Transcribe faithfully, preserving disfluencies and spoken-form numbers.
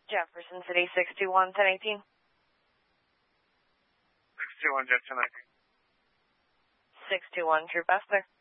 Jefferson City, six two one, ten eighteen. six two one, Jet ten eighteen. six two one, True Buster.